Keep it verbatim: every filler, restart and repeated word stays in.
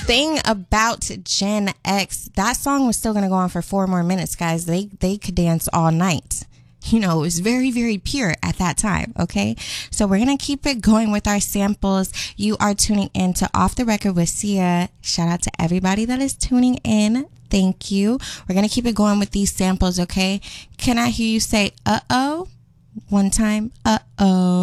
thing about Gen X, that song was still going to go on for four more minutes, guys. They they could dance all night. You know, it was very, very pure at that time, okay? So we're going to keep it going with our samples. You are tuning in to Off the Record with Sia. Shout out to everybody that is tuning in. Thank you. We're going to keep it going with these samples, okay? Can I hear you say, uh-oh? One time, uh-oh.